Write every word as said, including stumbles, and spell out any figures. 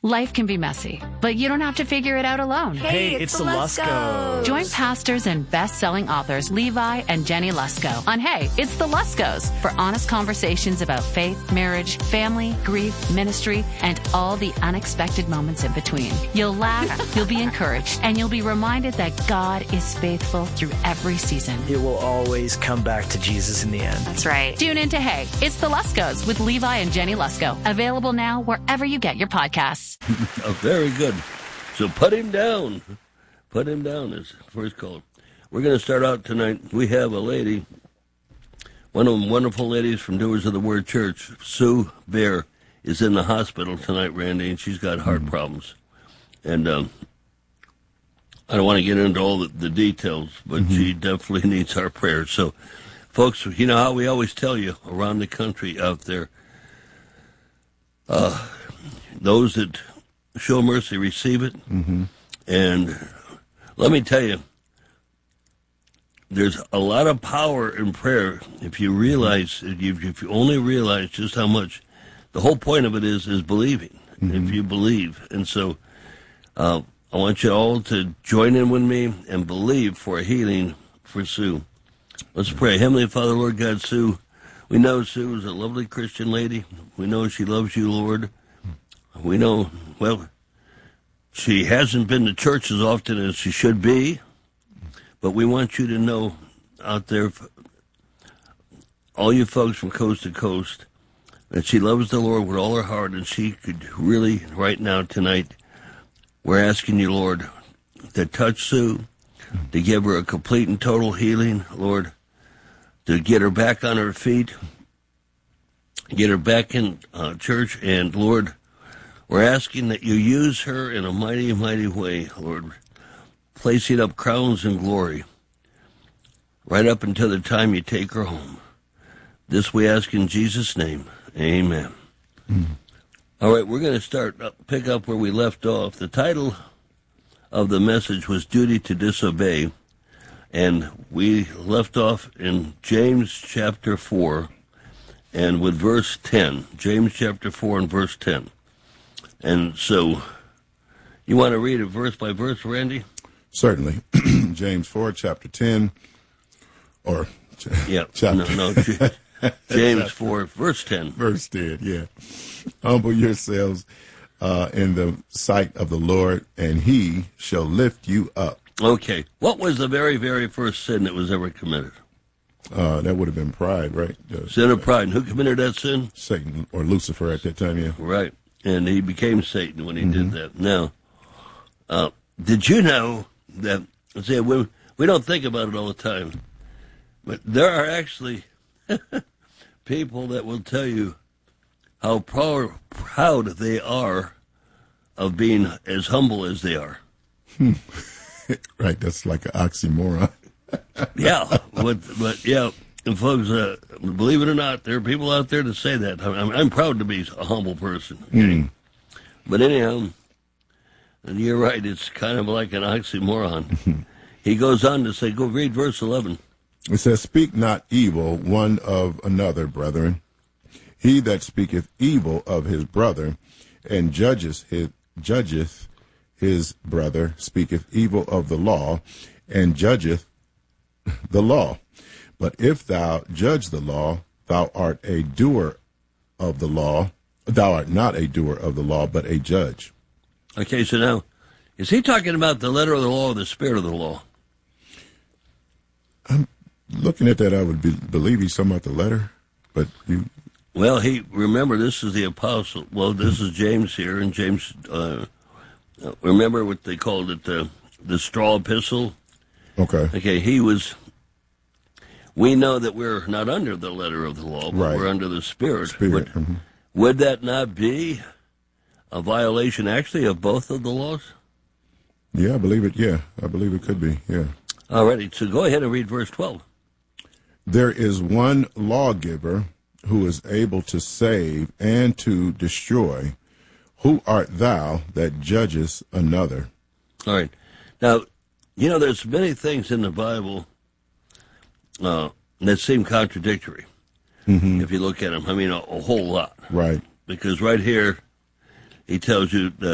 Life can be messy, but you don't have to figure it out alone. Hey, it's, it's the Luskos. Join pastors and best-selling authors Levi and Jenny Lusko on Hey, It's the Luskos for honest conversations about faith, marriage, family, grief, ministry, and all the unexpected moments in between. You'll laugh, you'll be encouraged, and you'll be reminded that God is faithful through every season. It will always come back to Jesus in the end. That's right. Tune in to Hey, It's the Luskos with Levi and Jenny Lusko. Available now wherever you get your podcasts. Oh, very good. So put him down. Put him down is the first call. We're going to start out tonight. We have a lady, one of the wonderful ladies from Doers of the Word Church, Sue Bear, is in the hospital tonight, Randy, and she's got heart mm-hmm. problems. And um, I don't want to get into all the, the details, but mm-hmm. she definitely needs our prayers. So, folks, you know how we always tell you around the country out there, uh, those that show mercy receive it. Mm-hmm. And let me tell you, there's a lot of power in prayer if you realize, if you, if you only realize just how much. The whole point of it is is believing, mm-hmm. if you believe. And so uh, I want you all to join in with me and believe for a healing for Sue. Let's pray. Heavenly Father, Lord God, Sue, we know Sue is a lovely Christian lady. We know she loves you, Lord. We know, well, she hasn't been to church as often as she should be, but we want you to know out there, all you folks from coast to coast, that she loves the Lord with all her heart, and she could really, right now, tonight, we're asking you, Lord, to touch Sue, to give her a complete and total healing, Lord, to get her back on her feet, get her back in uh, church, and Lord, we're asking that you use her in a mighty, mighty way, Lord, placing up crowns and glory right up until the time you take her home. This we ask in Jesus' name. Amen. Mm. All right, we're going to start, uh, pick up where we left off. The title of the message was Duty to Disobey, and we left off in James chapter four, and with verse ten. James chapter four and verse ten. And so, you want to read it verse by verse, Randy? Certainly. James four, chapter ten, or yeah, chapter... no, no, James four, verse ten. Verse ten, yeah. Humble yourselves uh, in the sight of the Lord, and he shall lift you up. Okay. What was the very, very first sin that was ever committed? Uh, that would have been pride, right? Uh, sin of pride. And who committed that sin? Satan, or Lucifer at that time, yeah. Right. And he became Satan when he mm-hmm. did that. Now, uh, did you know that, say, we, we don't think about it all the time, but there are actually people that will tell you how proud, proud they are of being as humble as they are. Right, that's like an oxymoron. Yeah, but, but yeah, and folks, uh, believe it or not, there are people out there that say that. I'm, I'm proud to be a humble person. Okay? Mm. But anyhow, and you're right, it's kind of like an oxymoron. He goes on to say, go read verse eleven. It says, speak not evil one of another, brethren. He that speaketh evil of his brother and judgeth his, judgeth his brother speaketh evil of the law and judgeth the law. But if thou judge the law, thou art a doer of the law. Thou art not a doer of the law, but a judge. Okay, so now, is he talking about the letter of the law or the spirit of the law? I'm looking at that, I would be, believe he's talking about the letter, but you... Well, he, remember, this is the apostle. Well, this is James here, and James, uh, remember what they called it, the, the straw epistle? Okay. Okay, he was... We know that we're not under the letter of the law, but right. we're under the Spirit. Spirit. Would, mm-hmm. would that not be a violation, actually, of both of the laws? Yeah, I believe it. Yeah, I believe it could be. Yeah. All righty, so go ahead and read verse twelve. There is one lawgiver who is able to save and to destroy. Who art thou that judgest another? All right. Now, you know, there's many things in the Bible Uh, that seem contradictory, mm-hmm. if you look at them. I mean, a, a whole lot. Right. Because right here, he tells you that